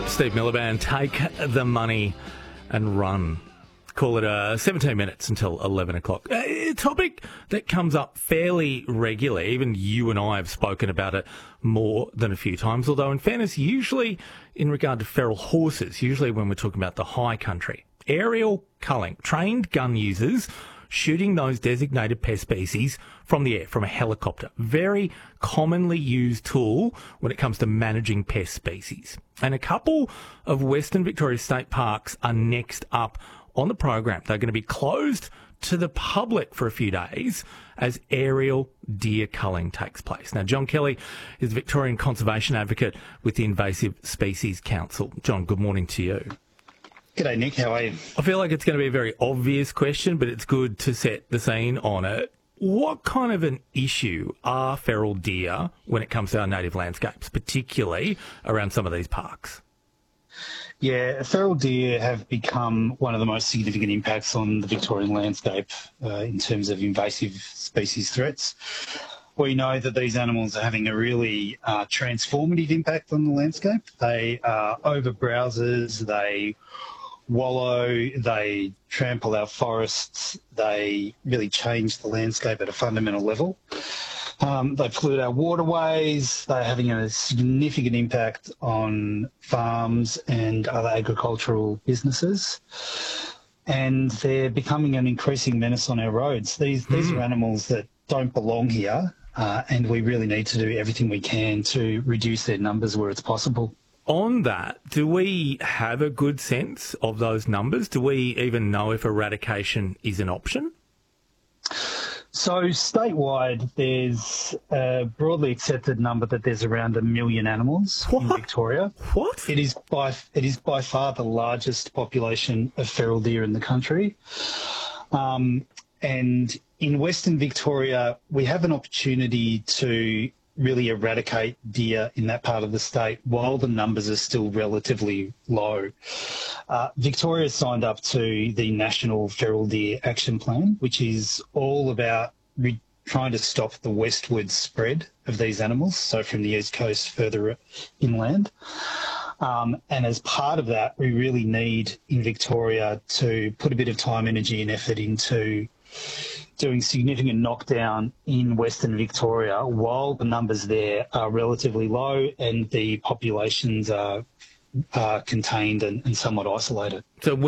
Steve Miliband, take the money and run. Call it 17 minutes until 11 o'clock. A topic that comes up fairly regularly. Even you and I have spoken about it more than a few times, although in fairness, usually in regard to feral horses, usually when we're talking about the high country. Aerial culling, trained gun users shooting those designated pest species from the air, from a helicopter. Very commonly used tool when it comes to managing pest species. And a couple of Western Victoria state parks are next up on the program. They're going to be closed to the public for a few days as aerial deer culling takes place. Now, John Kelly is a Victorian conservation advocate with the Invasive Species Council. John, good morning to you. G'day, Nick. How are you? I feel like it's going to be a very obvious question, but it's good to set the scene on it. What kind of an issue are feral deer when it comes to our native landscapes, particularly around some of these parks? Yeah, feral deer have become one of the most significant impacts on the Victorian landscape in terms of invasive species threats. We know that these animals are having a really transformative impact on the landscape. They are over-browsers, they wallow, they trample our forests, they really change the landscape at a fundamental level. They pollute our waterways, they're having a significant impact on farms and other agricultural businesses, and they're becoming an increasing menace on our roads. These are animals that don't belong here, and we really need to do everything we can to reduce their numbers where it's possible. On that, do we have a good sense of those numbers? Do we even know if eradication is an option? So statewide, there's a broadly accepted number that there's around 1 million animals in Victoria. What? It is by far the largest population of feral deer in the country. And in Western Victoria, we have an opportunity to really eradicate deer in that part of the state while the numbers are still relatively low. Victoria signed up to the National Feral Deer Action Plan, which is all about trying to stop the westward spread of these animals, so from the east coast further inland. And as part of that, we really need in Victoria to put a bit of time, energy and effort into doing significant knockdown in Western Victoria while the numbers there are relatively low and the populations are contained and somewhat isolated. So